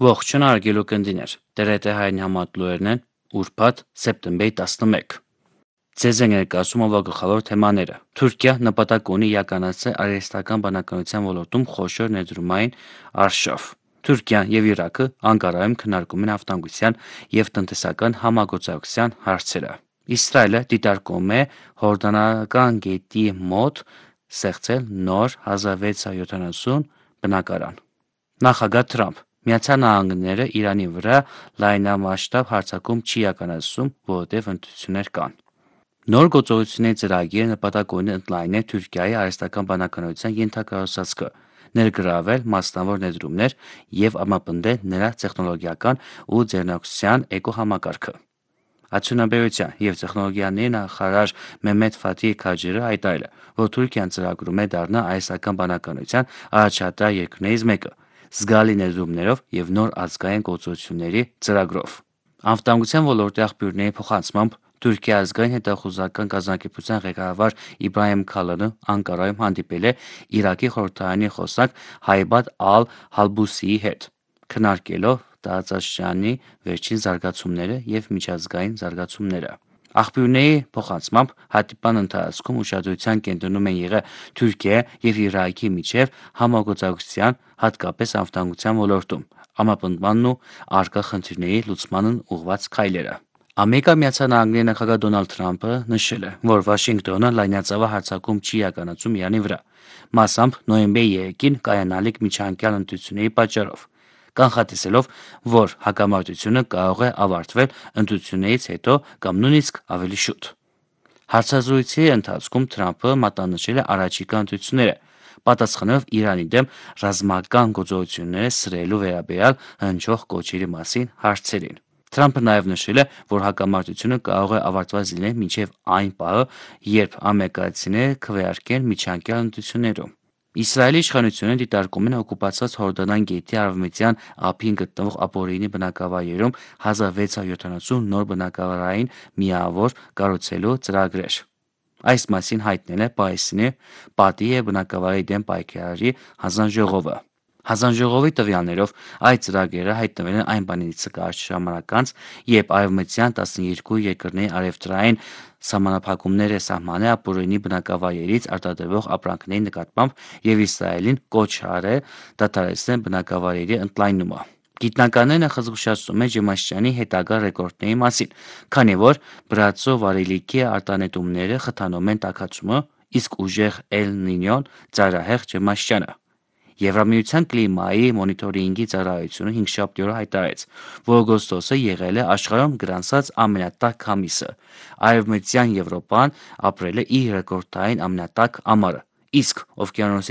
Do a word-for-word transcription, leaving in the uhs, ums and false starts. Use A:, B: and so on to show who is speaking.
A: Ողջույն արգելու կնդիներ, դերետ է հայն համատլուերն են, ուրբաթ սեպտեմբերի տասնմեկ։ Ձեզ է ներկայացում ով գլխավոր թեմաները։ Թուրքիա նպատակ ունի իրականացնել արհեստական բանականության ոլորտում խոշոր ներդրումային արշավ։ Թուրքիան եւ Իրաքը Անկարայում քննարկում են անվտանգության եւ տնտեսական համագործակցության հարցերը։ Իսրայելը դիտարկում է Հորդանանական գետի մոտ ստեղծել նոր հազար վեց հարյուր յոթանասուն բնակարան։ Նախագահ Թրամփ Միացյալ Նահանգները Իրանի վրա լայնամասշտաբ հարձակում չի իրականացում, որովհետև ընտրություններ կան։ Նոր գործողությունների ծրագիրը նպատակ ունի ընդլայնել Թուրքիայի արհեստական բանականության ենթակառուցվածքը, ներգրավել մասնավոր ներդրումներ եւ ամրապնդել նրա տեխնոլոգիական ու ձեռնարկության էկոհամակարգը։ Արդյունաբերության եւ տեխնոլոգիաների նախարար Մեհմեդ Ֆաթիհ Քաջերը հայտարարել է, որ Թուրքիան ծրագրում է դառնալ արհեստական բանականության առաջատար երկրներից մեկը, զգալի ներդրումներով եւ նոր ազգային գործողությունների ծրագրով։ Անվտանգության ոլորտի աղբյուրների փոխանցմամբ Թուրքիայի ազգային հետախուզական կազմակերպության ղեկավար Իբրահիմ Քալանը Անկարայում հանդիպել է Իրաքի խորհրդարանի խոսնակ Հայբաթ ալ-Հալբուսիի հետ, քննարկելով տարածաշրջանի վերջին զարգացումները եւ միջազգային զարգացումները։ Աղբյուրների փոխանցմամբ հանդիպման ընթացքում ուշադրության կենտրոնում են եղել Թուրքիայի եւ Իրաքի միջև համագործակցության, հատկապես անվտանգության ոլորտում, ամրապնդմանն ու առկա խնդիրների լուծմանն ուղղված քայլերը։ Ամերիկայի Միացյալ Նահանգների նախագահ Դոնալդ Թրամփը նշել է, որ Վաշինգտոնը լայնածավալ հարձակում չի իրականացում Իրանի վրա, մասամբ նոյեմբերի երեքին կայանալիք միջանկյալ ընտրությունների պատճառով, կանխատեսելով, որ հակամարտությունը կարող է ավարտվել ընտրություններից հետո կամ նույնիսկ ավելի շուտ։ Հարցազրույցի ընթացքում Թրամփը մատնանշել է առաջիկա ընտրությունները, պատասխանելով Իրանի դեմ ռազմական գործողությունները սրելու վերաբերյալ հնչող կոչերի մասին հարցերին։ Թրամփը նաև նշել է, որ հակամարտությունը կարող է ավարտված լինել մինչև այն պահը, երբ ամերիկացիները քվեարկեն միջանկյալ ընտրություններում։ Իսրայելի իշխանությունները դիտարկում են օկուպացված Հորդանան գետի արևմտյան ափին գտնվող ապօրինի բնակավայրերում հազար վեց հարյուր յոթանասուն նոր բնակավայրային միավոր կառուցելու ծրագրեր։ Այս մասին հայտնել է Պալեստինի պատի եւ բնակավայրի դեմ պայքարի հանձնաժողովը։ Հանձնաժողովի տվյալներով այդ ծրագրերը հայտնվել են այն բանից կարճ ժամանակ անց, երբ արևմտյան տասնյոթ երկրների առևտրային սահմանափակումներ է սահմանել ապօրինի բնակավայրերից արտադրվող ապրանքների նկատմամբ եւ Իսրայելին կոչ արել դադարեցնել բնակավայրերի ընդլայնումը։ Գիտնականները նախազգուշացնում են ջերմաստիճանի հետագա ռեկորդների մասին, քանի որ բրածո վառելիքի արտանետումները խթանում են տաքացումը, իսկ ուժեղ Էլ Նինյոն ծայրահեղ ջերմաստիճանը։ Եվրամիության կլիմայի մոնիտորինգի ծառայությունը հինգշաբթի օրը հայտարարեց, որ օգոստոսը եղել է աշխարհում գրանցած ամենատաք ամիսը։ Արևմտյան Եվրոպան ապրել է իր ռեկորդային ամենատաք ամառը, իսկ օվկիանոսի